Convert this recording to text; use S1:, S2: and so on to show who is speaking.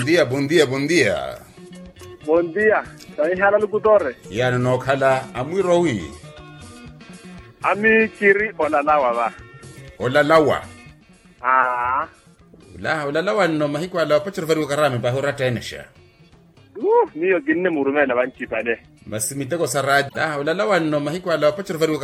S1: dia, buen dia, buen dia.
S2: Buen dia. Sai hala locutor.
S1: Ya no khala amwirowi.
S2: Ami kiri olalawa ba.
S1: Olalawa.
S2: Ah.
S1: Olalawa no mahikwa la pachur veru karame ba horata enesha.
S2: Niyo ginne murume na banchi pade.
S1: Basi mitego sarad. Olalawa no mahikwa la pachur veru